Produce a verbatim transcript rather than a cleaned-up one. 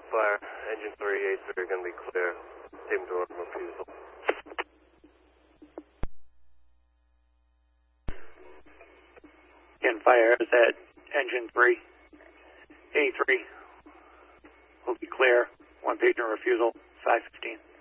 fire. Engine three, eight three are going to be clear. Same door refusal. Again, fire is at engine three, A three. Will be clear. One pager refusal, five fifteen.